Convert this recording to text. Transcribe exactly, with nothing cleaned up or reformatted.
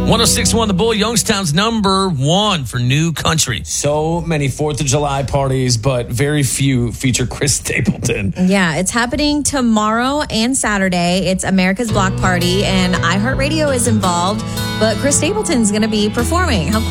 one oh six point one The Bull, Youngstown's number one for new country. So many fourth of July parties, but very few feature Chris Stapleton. Yeah, it's happening tomorrow and Saturday. It's America's Block Party, and iHeartRadio is involved, but Chris Stapleton's going to be performing. How cool